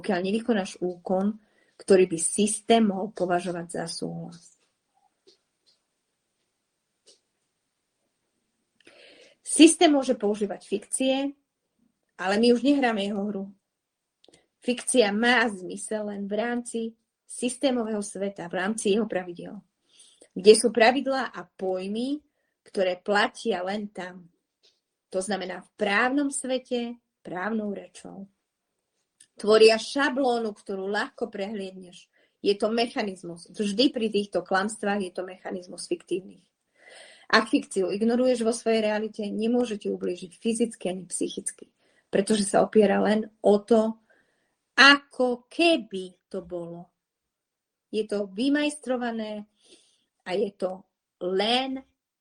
pokiaľ nevykonáš úkon, ktorý by systém mohol považovať za súhlas. Systém môže používať fikcie, ale my už nehráme jeho hru. Fikcia má zmysel len v rámci systémového sveta, v rámci jeho pravidiel, kde sú pravidlá a pojmy, ktoré platia len tam. To znamená v právnom svete, právnou rečou. Tvoria šablónu, ktorú ľahko prehliadneš. Je to mechanizmus. Vždy pri týchto klamstvách je to mechanizmus fiktívnych. Ak fikciu ignoruješ vo svojej realite, nemôže ti ublížiť fyzicky ani psychicky, pretože sa opiera len o to, ako keby to bolo. Je to vymajstrované a je to len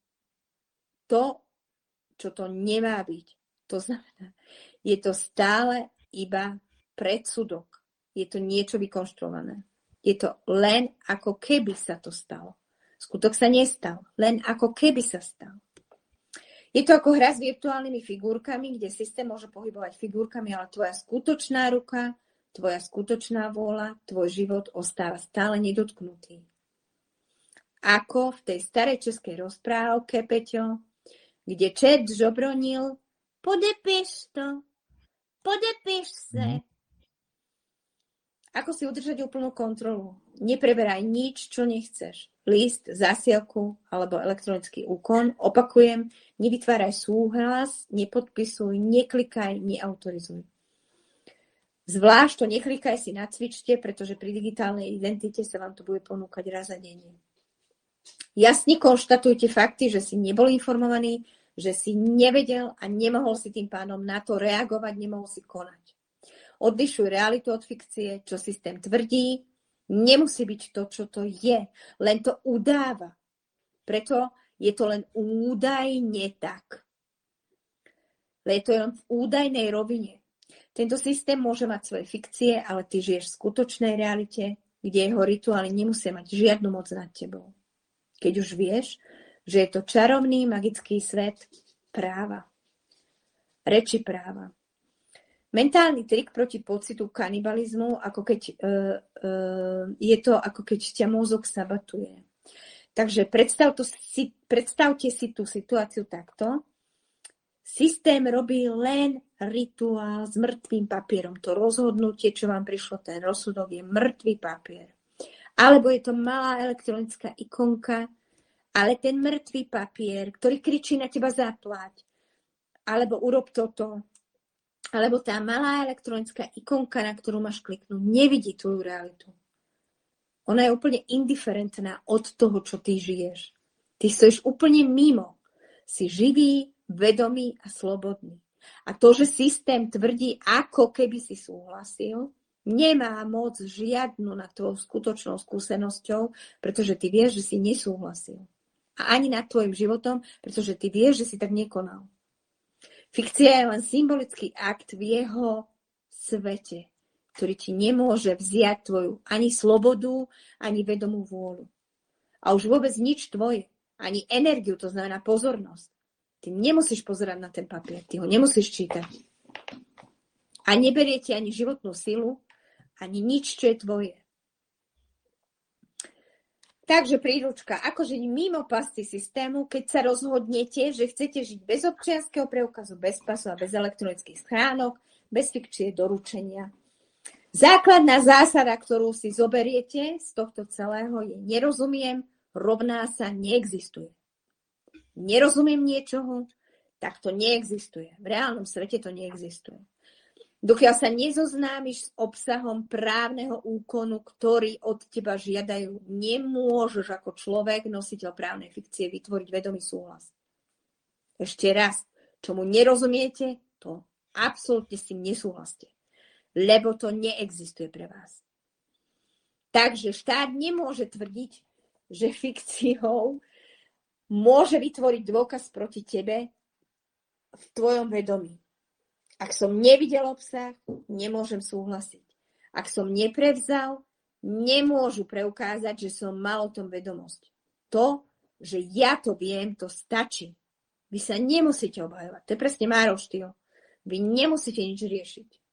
to, čo to nemá byť. To znamená, je to stále iba predsudok. Je to niečo vykonštruované. Je to len ako keby sa to stalo. Skutok sa nestal, len ako keby sa stal. Je to ako hra s virtuálnymi figurkami, kde systém môže pohybovať figurkami, ale tvoja skutočná ruka, tvoja skutočná vôľa, tvoj život ostáva stále nedotknutý. Ako v tej starej českej rozprávke, Peťo, kde čert žobronil, podepíš to, podepíš sa. Ako si udržať úplnú kontrolu? Nepreberaj nič, čo nechceš. List, zásielku alebo elektronický úkon. Opakujem, nevytváraj súhlas, nepodpisuj, neklikaj, neautorizuj. Zvlášť to neklikaj si na cvičte, pretože pri digitálnej identite sa vám to bude ponúkať raz za denne. Jasne konštatujte fakty, že si nebol informovaný, že si nevedel a nemohol si tým pádom na to reagovať, nemohol si konať. Odlišuj realitu od fikcie, čo systém tvrdí, nemusí byť to, čo to je, len to udáva. Preto je to len údajne tak. Je to len v údajnej rovine. Tento systém môže mať svoje fikcie, ale ty žiješ v skutočnej realite, kde jeho rituály nemusia mať žiadnu moc nad tebou. Keď už vieš, že je to čarovný, magický svet práva. Reči práva. Mentálny trik proti pocitu kanibalizmu, je to ako keď ťa mozog sabatuje. Takže predstavte si tú situáciu takto. Systém robí len rituál s mŕtvým papierom. To rozhodnutie, čo vám prišlo, ten rozsudok je mŕtvý papier. Alebo je to malá elektronická ikonka, ale ten mŕtvý papier, ktorý kričí na teba zaplať, alebo urob toto, alebo tá malá elektronická ikonka, na ktorú máš kliknúť, nevidí tvoju realitu. Ona je úplne indiferentná od toho, čo ty žiješ. Ty stojíš úplne mimo. Si živý, vedomý a slobodný. A to, že systém tvrdí, ako keby si súhlasil, nemá moc žiadnu nad tvojou skutočnou skúsenosťou, pretože ty vieš, že si nesúhlasil. A ani nad tvojim životom, pretože ty vieš, že si tak nekonal. Fikcia je len symbolický akt v jeho svete, ktorý ti nemôže vziať tvoju ani slobodu, ani vedomú vôľu. A už vôbec nič tvoje, ani energiu, to znamená pozornosť. Ty nemusíš pozerať na ten papier, ty ho nemusíš čítať. A neberie ti ani životnú silu, ani nič, čo je tvoje. Takže príručka, ako žiť mimo pasty systému, keď sa rozhodnete, že chcete žiť bez občianskeho preukazu, bez pasu a bez elektronických schránok, bez fikcie doručenia. Základná zásada, ktorú si zoberiete z tohto celého je nerozumiem, rovná sa neexistuje. Nerozumiem niečoho, tak to neexistuje. V reálnom svete to neexistuje. Dokiaľ sa nezoznámiš s obsahom právneho úkonu, ktorý od teba žiadajú, nemôžeš ako človek, nositeľ právnej fikcie, vytvoriť vedomý súhlas. Ešte raz, čomu nerozumiete, to absolútne s tým nesúhlaste. Lebo to neexistuje pre vás. Takže štát nemôže tvrdiť, že fikciou môže vytvoriť dôkaz proti tebe v tvojom vedomí. Ak som nevidel obsah, nemôžem súhlasiť. Ak som neprevzal, nemôžu preukázať, že som mal o tom vedomosť. To, že ja to viem, to stačí. Vy sa nemusíte obhajovať. To je presne Márov štýl. Vy nemusíte nič riešiť.